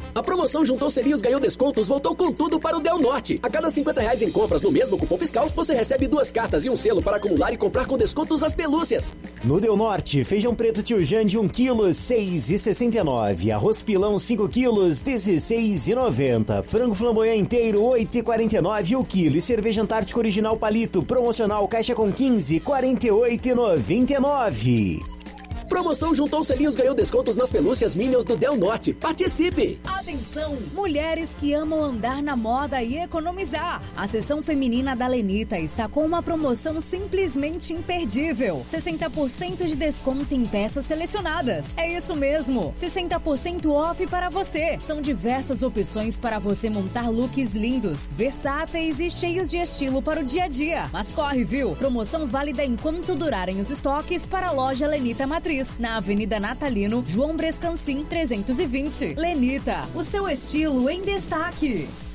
A promoção Juntou Selinhos Ganhou Descontos voltou com tudo para o Del Norte. A cada R$50 em compras no mesmo cupom fiscal, você recebe 2 cartas e um selo para acumular e comprar com descontos as pelúcias. No Del Norte, feijão preto Tio Jan de 1 kg, R$ 6,69. Arroz pilão 5 kg, R$ 16,90. Frango flamboyant inteiro, R$ 8,49 o quilo. E cerveja Antártica Original Palito, promocional caixa com 15, R$ 48,99. Promoção Juntou Selinhos Ganhou Descontos nas pelúcias Minions do Del Norte. Participe! Atenção, mulheres que amam andar na moda e economizar. A seção feminina da Lenita está com uma promoção simplesmente imperdível. 60% de desconto em peças selecionadas. É isso mesmo, 60% off para você. São diversas opções para você montar looks lindos, versáteis e cheios de estilo para o dia a dia. Mas corre, viu? Promoção válida enquanto durarem os estoques para a loja Lenita Matriz, na Avenida Natalino, João Brescancin, 320. Lenita, o seu estilo em destaque.